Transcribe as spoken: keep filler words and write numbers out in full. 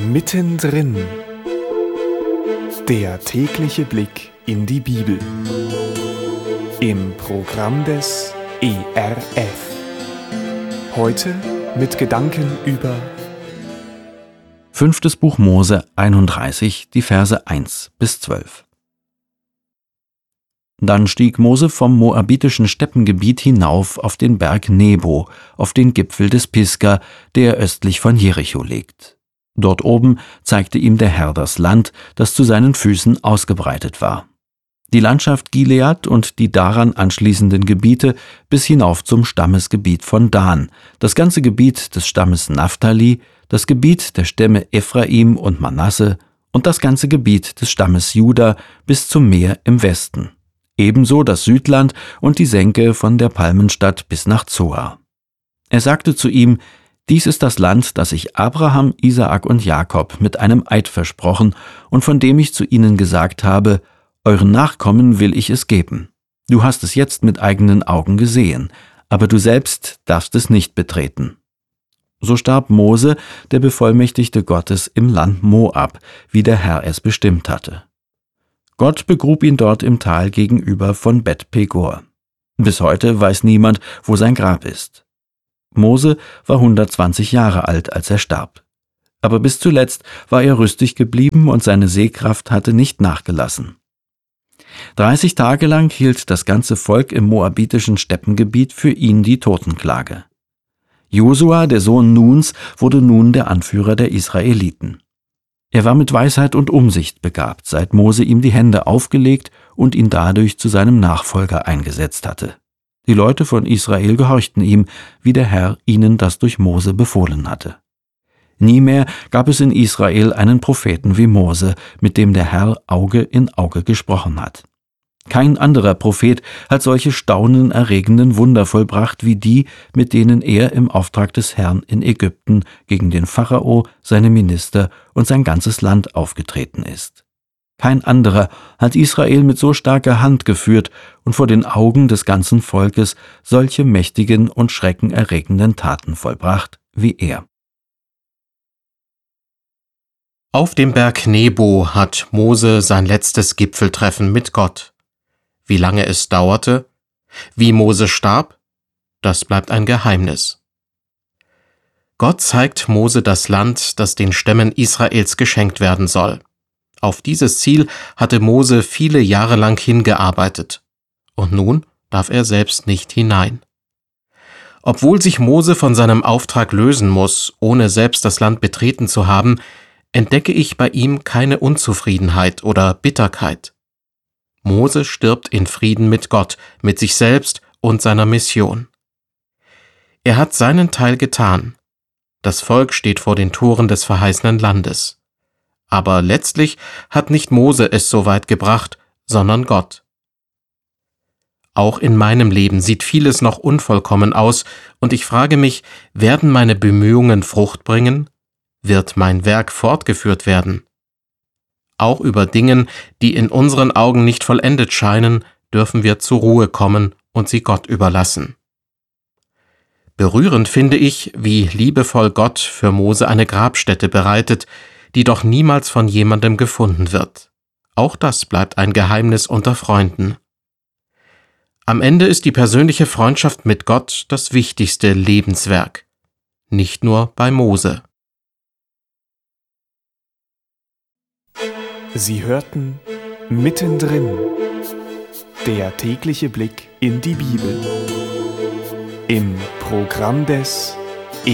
Mittendrin. Der tägliche Blick in die Bibel. Im Programm des E R F. Heute mit Gedanken über Fünftes Buch Mose einunddreißig, die Verse eins bis zwölf. Dann stieg Mose vom moabitischen Steppengebiet hinauf auf den Berg Nebo, auf den Gipfel des Pisga, der östlich von Jericho liegt. Dort oben zeigte ihm der Herr das Land, das zu seinen Füßen ausgebreitet war. Die Landschaft Gilead und die daran anschließenden Gebiete bis hinauf zum Stammesgebiet von Dan, das ganze Gebiet des Stammes Naphtali, das Gebiet der Stämme Ephraim und Manasse und das ganze Gebiet des Stammes Juda bis zum Meer im Westen. Ebenso das Südland und die Senke von der Palmenstadt bis nach Zoar. Er sagte zu ihm: Dies ist das Land, das ich Abraham, Isaak und Jakob mit einem Eid versprochen und von dem ich zu ihnen gesagt habe: Euren Nachkommen will ich es geben. Du hast es jetzt mit eigenen Augen gesehen, aber du selbst darfst es nicht betreten. So starb Mose, der Bevollmächtigte Gottes, im Land Moab, wie der Herr es bestimmt hatte. Gott begrub ihn dort im Tal gegenüber von Bet Pegor. Bis heute weiß niemand, wo sein Grab ist. Mose war hundertzwanzig Jahre alt, als er starb. Aber bis zuletzt war er rüstig geblieben und seine Sehkraft hatte nicht nachgelassen. Dreißig Tage lang hielt das ganze Volk im moabitischen Steppengebiet für ihn die Totenklage. Josua, der Sohn Nuns, wurde nun der Anführer der Israeliten. Er war mit Weisheit und Umsicht begabt, seit Mose ihm die Hände aufgelegt und ihn dadurch zu seinem Nachfolger eingesetzt hatte. Die Leute von Israel gehorchten ihm, wie der Herr ihnen das durch Mose befohlen hatte. Nie mehr gab es in Israel einen Propheten wie Mose, mit dem der Herr Auge in Auge gesprochen hat. Kein anderer Prophet hat solche staunenerregenden Wunder vollbracht wie die, mit denen er im Auftrag des Herrn in Ägypten gegen den Pharao, seine Minister und sein ganzes Land aufgetreten ist. Kein anderer hat Israel mit so starker Hand geführt und vor den Augen des ganzen Volkes solche mächtigen und schreckenerregenden Taten vollbracht wie er. Auf dem Berg Nebo hat Mose sein letztes Gipfeltreffen mit Gott. Wie lange es dauerte, wie Mose starb, das bleibt ein Geheimnis. Gott zeigt Mose das Land, das den Stämmen Israels geschenkt werden soll. Auf dieses Ziel hatte Mose viele Jahre lang hingearbeitet. Und nun darf er selbst nicht hinein. Obwohl sich Mose von seinem Auftrag lösen muss, ohne selbst das Land betreten zu haben, entdecke ich bei ihm keine Unzufriedenheit oder Bitterkeit. Mose stirbt in Frieden mit Gott, mit sich selbst und seiner Mission. Er hat seinen Teil getan. Das Volk steht vor den Toren des verheißenen Landes. Aber letztlich hat nicht Mose es so weit gebracht, sondern Gott. Auch in meinem Leben sieht vieles noch unvollkommen aus, und ich frage mich, werden meine Bemühungen Frucht bringen? Wird mein Werk fortgeführt werden? Auch über Dingen, die in unseren Augen nicht vollendet scheinen, dürfen wir zur Ruhe kommen und sie Gott überlassen. Berührend finde ich, wie liebevoll Gott für Mose eine Grabstätte bereitet, die doch niemals von jemandem gefunden wird. Auch das bleibt ein Geheimnis unter Freunden. Am Ende ist die persönliche Freundschaft mit Gott das wichtigste Lebenswerk. Nicht nur bei Mose. Sie hörten Mittendrin. Der tägliche Blick in die Bibel. Im Programm des